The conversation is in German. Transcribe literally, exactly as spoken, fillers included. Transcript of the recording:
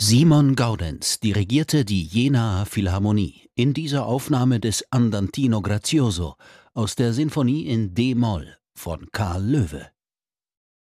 Simon Gaudenz dirigierte die Jenaer Philharmonie in dieser Aufnahme des Andantino Grazioso aus der Sinfonie in D-Moll von Karl Loewe.